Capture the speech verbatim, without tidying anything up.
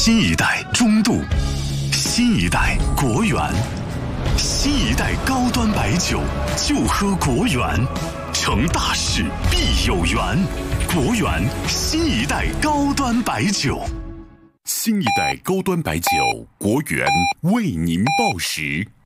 新一代中度，新一代国源，新一代高端白酒，就喝国源，成大事必有缘。国源新一代高端白酒， 新一代高端白酒，国源为您报时。